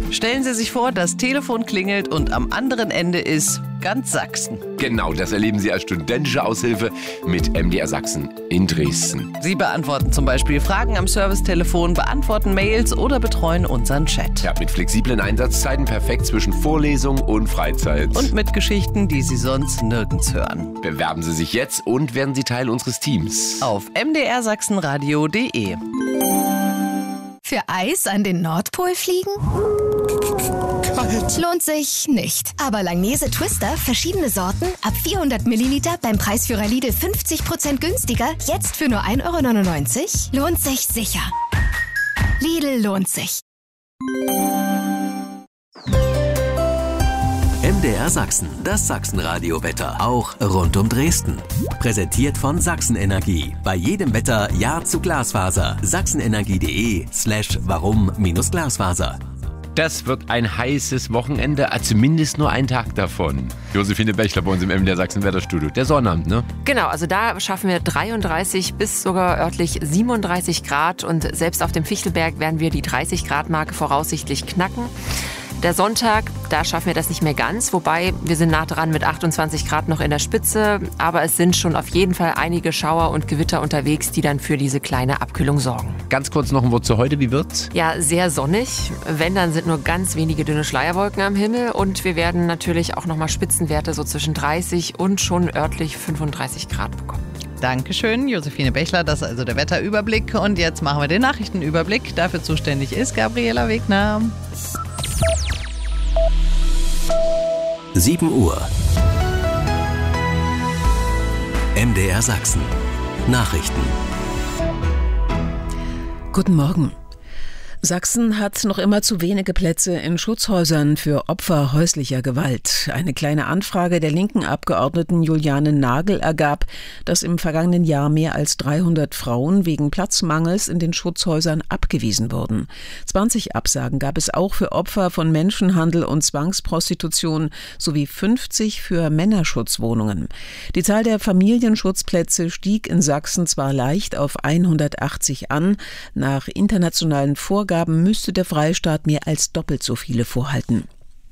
Stellen Sie sich vor, das Telefon klingelt und am anderen Ende ist ganz Sachsen. Genau, das erleben Sie als studentische Aushilfe mit MDR Sachsen in Dresden. Sie beantworten zum Beispiel Fragen am Servicetelefon, beantworten Mails oder betreuen unseren Chat. Ja, mit flexiblen Einsatzzeiten perfekt zwischen Vorlesung und Freizeit. Und mit Geschichten, die Sie sonst nirgends hören. Bewerben Sie sich jetzt und werden Sie Teil unseres Teams. Auf mdrsachsenradio.de. Für Eis an den Nordpol fliegen? Kalt. Lohnt sich nicht. Aber Langnese Twister, verschiedene Sorten, ab 400 Milliliter beim Preisführer Lidl 50% günstiger, jetzt für nur 1,99 €? Lohnt sich sicher. Lidl lohnt sich. MDR Sachsen, das Sachsenradio-Wetter, auch rund um Dresden. Präsentiert von Sachsenenergie. Bei jedem Wetter Ja zu Glasfaser. sachsenenergie.de/warum-Glasfaser. Das wird ein heißes Wochenende, zumindest nur ein Tag davon. Josephine Bechler bei uns im MDR Sachsen Wetterstudio. Der Sonnabend, ne? Genau, also da schaffen wir 33 bis sogar örtlich 37 Grad und selbst auf dem Fichtelberg werden wir die 30-Grad-Marke voraussichtlich knacken. Der Sonntag, da schaffen wir das nicht mehr ganz, wobei wir sind nah dran mit 28 Grad noch in der Spitze, aber es sind schon auf jeden Fall einige Schauer und Gewitter unterwegs, die dann für diese kleine Abkühlung sorgen. Ganz kurz noch ein Wort zu heute, wie wird's? Ja, sehr sonnig, wenn dann sind nur ganz wenige dünne Schleierwolken am Himmel und wir werden natürlich auch nochmal Spitzenwerte so zwischen 30 und schon örtlich 35 Grad bekommen. Dankeschön, Josephine Bechler, das ist also der Wetterüberblick und jetzt machen wir den Nachrichtenüberblick. Dafür zuständig ist Gabriela Wegner. 7 Uhr. MDR Sachsen. Nachrichten. Guten Morgen. Sachsen hat noch immer zu wenige Plätze in Schutzhäusern für Opfer häuslicher Gewalt. Eine kleine Anfrage der linken Abgeordneten Juliane Nagel ergab, dass im vergangenen Jahr mehr als 300 Frauen wegen Platzmangels in den Schutzhäusern abgewiesen wurden. 20 Absagen gab es auch für Opfer von Menschenhandel und Zwangsprostitution sowie 50 für Männerschutzwohnungen. Die Zahl der Familienschutzplätze stieg in Sachsen zwar leicht auf 180 an, nach internationalen Vorgaben müsste der Freistaat mehr als doppelt so viele vorhalten.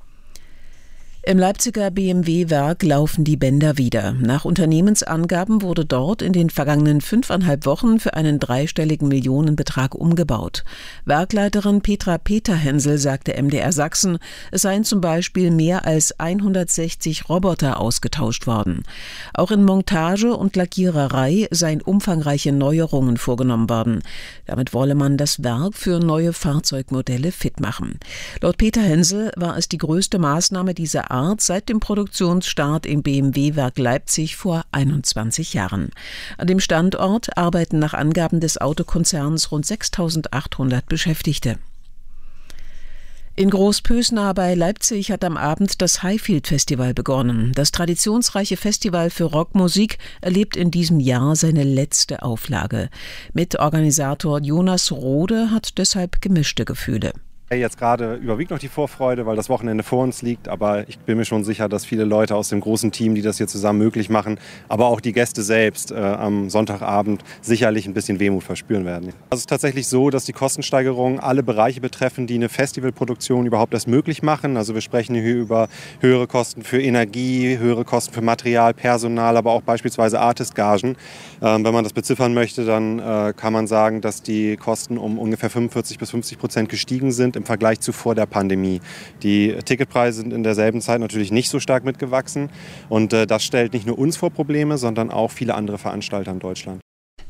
Im Leipziger BMW-Werk laufen die Bänder wieder. Nach Unternehmensangaben wurde dort in den vergangenen 5,5 Wochen für einen dreistelligen Millionenbetrag umgebaut. Werkleiterin Petra Peterhensel sagte MDR Sachsen, es seien zum Beispiel mehr als 160 Roboter ausgetauscht worden. Auch in Montage und Lackiererei seien umfangreiche Neuerungen vorgenommen worden. Damit wolle man das Werk für neue Fahrzeugmodelle fit machen. Laut Peterhensel war es die größte Maßnahme dieser Art seit dem Produktionsstart im BMW-Werk Leipzig vor 21 Jahren. An dem Standort arbeiten nach Angaben des Autokonzerns rund 6.800 Beschäftigte. In Großpösna bei Leipzig hat am Abend das Highfield-Festival begonnen. Das traditionsreiche Festival für Rockmusik erlebt in diesem Jahr seine letzte Auflage. Mitorganisator Jonas Rode hat deshalb gemischte Gefühle. Jetzt gerade überwiegt noch die Vorfreude, weil das Wochenende vor uns liegt. Aber ich bin mir schon sicher, dass viele Leute aus dem großen Team, die das hier zusammen möglich machen, aber auch die Gäste selbst am Sonntagabend sicherlich ein bisschen Wehmut verspüren werden. Also es ist tatsächlich so, dass die Kostensteigerungen alle Bereiche betreffen, die eine Festivalproduktion überhaupt erst möglich machen. Also wir sprechen hier über höhere Kosten für Energie, höhere Kosten für Material, Personal, aber auch beispielsweise Artistgagen. Wenn man das beziffern möchte, dann kann man sagen, dass die Kosten um ungefähr 45-50% gestiegen sind im Vergleich zu vor der Pandemie. Die Ticketpreise sind in derselben Zeit natürlich nicht so stark mitgewachsen und das stellt nicht nur uns vor Probleme, sondern auch viele andere Veranstalter in Deutschland.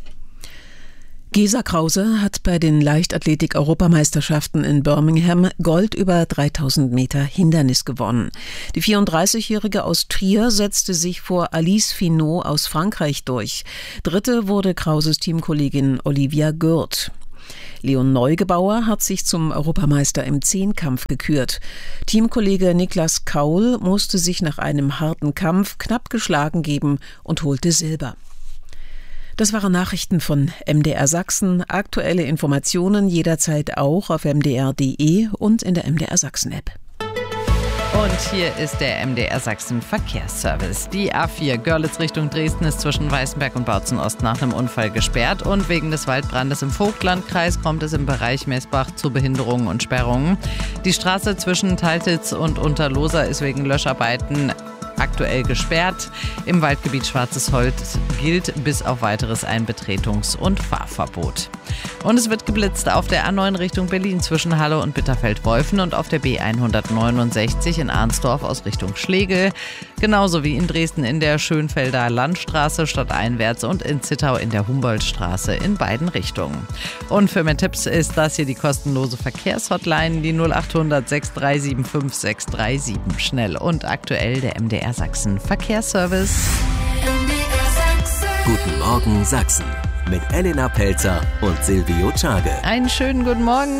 Gesa Krause hat bei den Leichtathletik-Europameisterschaften in Birmingham Gold über 3000 Meter Hindernis gewonnen. Die 34-Jährige aus Trier setzte sich vor Alice Finot aus Frankreich durch. Dritte wurde Krauses Teamkollegin Olivia Gürt. Leon Neugebauer hat sich zum Europameister im Zehnkampf gekürt. Teamkollege Niklas Kaul musste sich nach einem harten Kampf knapp geschlagen geben und holte Silber. Das waren Nachrichten von MDR Sachsen. Aktuelle Informationen jederzeit auch auf mdr.de und in der MDR Sachsen App. Und hier ist der MDR Sachsen Verkehrsservice. Die A4 Görlitz Richtung Dresden ist zwischen Weißenberg und Bautzen-Ost nach einem Unfall gesperrt. Und wegen des Waldbrandes im Vogtlandkreis kommt es im Bereich Messbach zu Behinderungen und Sperrungen. Die Straße zwischen Taltitz und Unterlosa ist wegen Löscharbeiten aktuell gesperrt. Im Waldgebiet Schwarzes Holz gilt bis auf Weiteres ein Betretungs- und Fahrverbot. Und es wird geblitzt auf der A9 Richtung Berlin zwischen Halle und Bitterfeld-Wolfen und auf der B169 in Arnsdorf aus Richtung Schlegel. Genauso wie in Dresden in der Schönfelder Landstraße stadteinwärts und in Zittau in der Humboldtstraße in beiden Richtungen. Und für mehr Tipps ist das hier die kostenlose Verkehrshotline, die 0800 6375 637. Schnell und aktuell der MDR Sachsen Verkehrsservice. Guten Morgen Sachsen mit Elena Pelzer und Silvio Czage. Einen schönen guten Morgen.